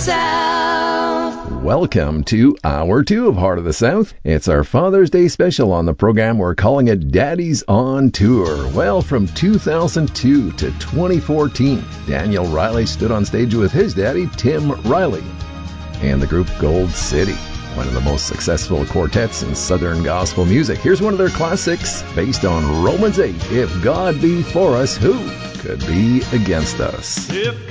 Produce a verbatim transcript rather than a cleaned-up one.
South. Welcome to Hour two of Heart of the South. It's our Father's Day special on the program. We're calling it Daddy's on Tour. Well, from two thousand two to twenty fourteen, Daniel Riley stood on stage with his daddy, Tim Riley, and the group Gold City, one of the most successful quartets in Southern gospel music. Here's one of their classics based on Romans eight. If God be for us, who could be against us? If